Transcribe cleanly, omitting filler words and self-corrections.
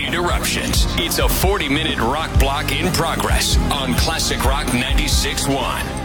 interruptions. It's a 40-minute rock block in progress on Classic Rock 96.1.